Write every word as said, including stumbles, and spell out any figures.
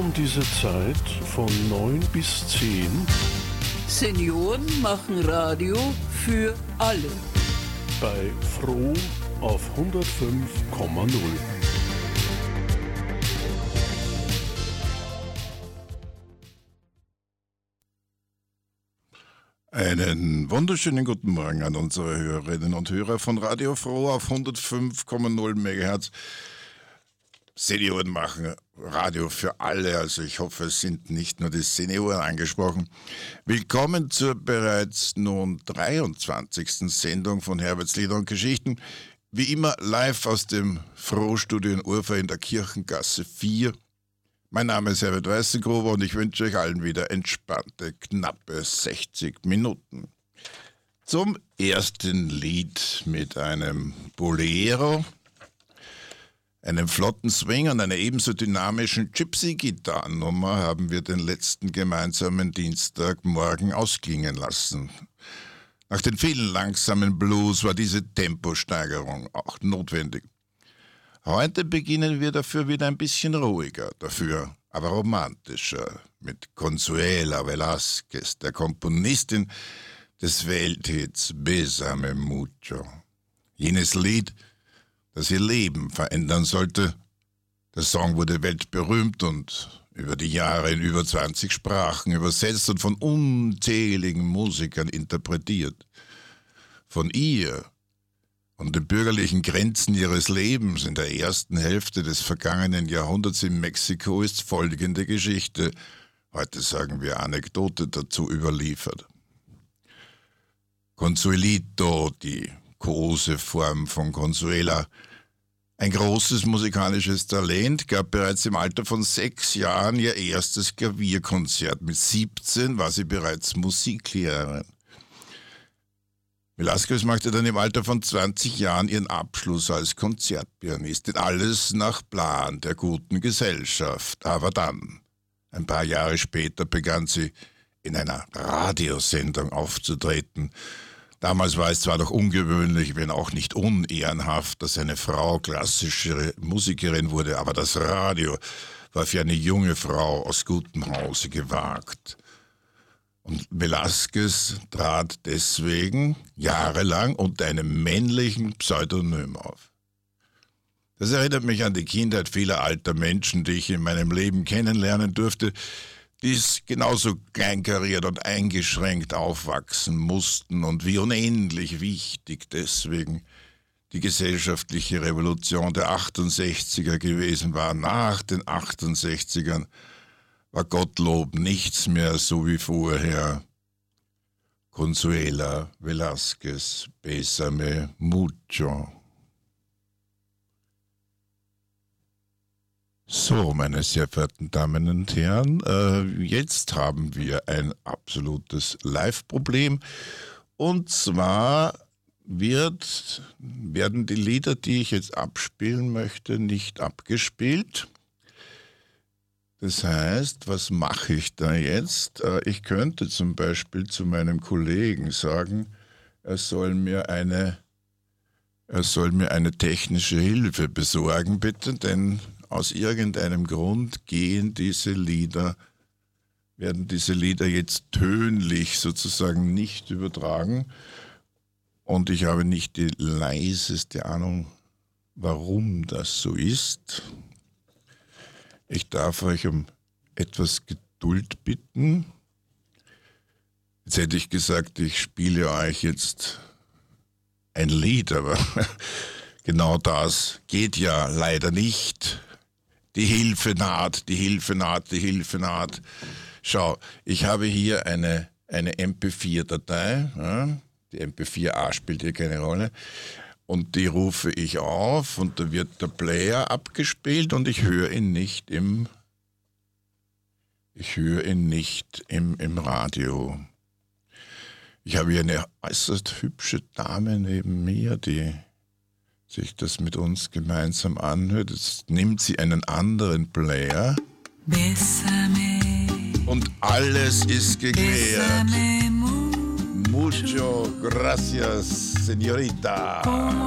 um diese Zeit von neun bis zehn. Senioren machen Radio für alle. Bei Froh auf hundertfünf Komma null. Einen wunderschönen guten Morgen an unsere Hörerinnen und Hörer von Radio Froh auf hundertfünf Komma null Megahertz. Senioren machen Radio für alle, also ich hoffe, es sind nicht nur die Senioren angesprochen. Willkommen zur bereits nun dreiundzwanzigsten Sendung von Herberts Lieder und Geschichten. Wie immer live aus dem Froh-Studio in Urfa in der Kirchengasse vier. Mein Name ist Herbert Weißengruber und ich wünsche euch allen wieder entspannte, knappe sechzig Minuten. Zum ersten Lied mit einem Bolero, einem flotten Swing und einer ebenso dynamischen Gypsy-Gitarrennummer haben wir den letzten gemeinsamen Dienstagmorgen ausklingen lassen. Nach den vielen langsamen Blues war diese Temposteigerung auch notwendig. Heute beginnen wir dafür wieder ein bisschen ruhiger, dafür aber romantischer, mit Consuela Velázquez, der Komponistin des Welthits Bésame mucho. Jenes Lied, das ihr Leben verändern sollte. Der Song wurde weltberühmt und über die Jahre in über zwanzig Sprachen übersetzt und von unzähligen Musikern interpretiert. Von ihr und den bürgerlichen Grenzen ihres Lebens in der ersten Hälfte des vergangenen Jahrhunderts in Mexiko ist folgende Geschichte, heute sagen wir Anekdote dazu, überliefert. Consuelito, die Koseform von Consuela, ein großes musikalisches Talent, gab bereits im Alter von sechs Jahren ihr erstes Klavierkonzert. Mit siebzehn war sie bereits Musiklehrerin. Velázquez machte dann im Alter von zwanzig Jahren ihren Abschluss als Konzertpianistin. Alles nach Plan der guten Gesellschaft. Aber dann, ein paar Jahre später, begann sie in einer Radiosendung aufzutreten. Damals war es zwar noch ungewöhnlich, wenn auch nicht unehrenhaft, dass eine Frau klassische Musikerin wurde, aber das Radio war für eine junge Frau aus gutem Hause gewagt. Und Velázquez trat deswegen jahrelang unter einem männlichen Pseudonym auf. Das erinnert mich an die Kindheit vieler alter Menschen, die ich in meinem Leben kennenlernen durfte, die genauso kleinkariert und eingeschränkt aufwachsen mussten und wie unendlich wichtig deswegen die gesellschaftliche Revolution der achtundsechziger gewesen war. Nach den achtundsechzigern war Gottlob nichts mehr so wie vorher. Consuela Velázquez, Bésame mucho. So, meine sehr verehrten Damen und Herren, äh, jetzt haben wir ein absolutes Live-Problem. Und zwar wird, werden die Lieder, die ich jetzt abspielen möchte, nicht abgespielt. Das heißt, was mache ich da jetzt? Äh, ich könnte zum Beispiel zu meinem Kollegen sagen, er soll mir eine, er soll mir eine technische Hilfe besorgen, bitte, denn aus irgendeinem Grund gehen diese Lieder, werden diese Lieder jetzt tönlich sozusagen nicht übertragen und ich habe nicht die leiseste Ahnung, warum das so ist. Ich darf euch um etwas Geduld bitten. Jetzt hätte ich gesagt, ich spiele euch jetzt ein Lied, aber genau das geht ja leider nicht. Die Hilfe naht, die Hilfe naht, die Hilfe naht. Schau, ich habe hier eine, eine M P vier Datei, ja, die M P vier A spielt hier keine Rolle, und die rufe ich auf und da wird der Player abgespielt und ich höre ihn nicht im, ich höre ihn nicht im, im Radio. Ich habe hier eine äußerst hübsche Dame neben mir, die sich das mit uns gemeinsam anhört. Jetzt nimmt sie einen anderen Player. Bésame. Und alles ist geklärt. Bésame mucho. Mucho gracias, señorita.